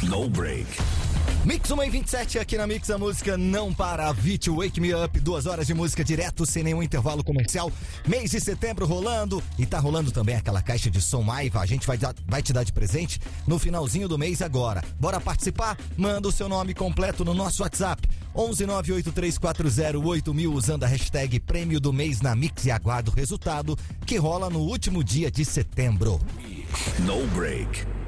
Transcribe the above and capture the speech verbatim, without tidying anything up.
No Break. Mix uma e vinte e sete aqui na Mix, a música não para. Avicii, Wake Me Up, duas horas de música direto, sem nenhum intervalo comercial. Mês de setembro rolando e tá rolando também aquela caixa de som Aiva. A gente vai, dar, vai te dar de presente no finalzinho do mês agora. Bora participar? Manda o seu nome completo no nosso WhatsApp. onze nove oito três quatro zero oito mil usando a hashtag Prêmio do Mês na Mix e aguarda o resultado que rola no último dia de setembro. No Break.